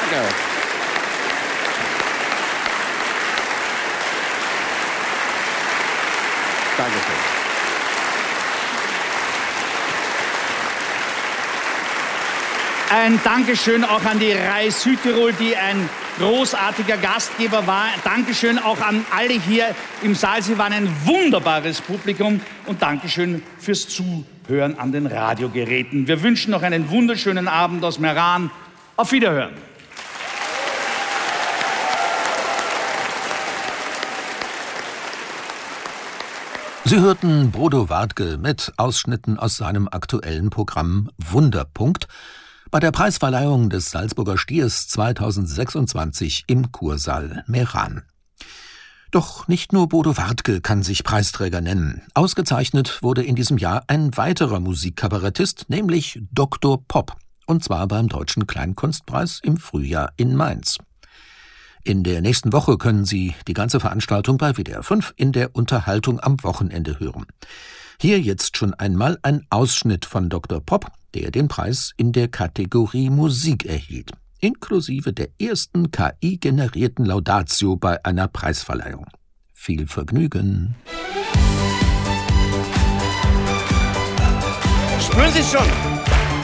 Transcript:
Danke. Dankeschön. Ein Dankeschön auch an die Rai Südtirol, die ein großartiger Gastgeber war. Dankeschön auch an alle hier im Saal. Sie waren ein wunderbares Publikum. Und Dankeschön fürs Zuhören an den Radiogeräten. Wir wünschen noch einen wunderschönen Abend aus Meran. Auf Wiederhören. Sie hörten Bodo Wartke mit Ausschnitten aus seinem aktuellen Programm Wunderpunkt bei der Preisverleihung des Salzburger Stiers 2026 im Kursaal Meran. Doch nicht nur Bodo Wartke kann sich Preisträger nennen. Ausgezeichnet wurde in diesem Jahr ein weiterer Musikkabarettist, nämlich Dr. Pop, und zwar beim Deutschen Kleinkunstpreis im Frühjahr in Mainz. In der nächsten Woche können Sie die ganze Veranstaltung bei WDR 5 in der Unterhaltung am Wochenende hören. Hier jetzt schon einmal ein Ausschnitt von Dr. Pop, der den Preis in der Kategorie Musik erhielt, inklusive der ersten KI-generierten Laudatio bei einer Preisverleihung. Viel Vergnügen! Spüren Sie schon?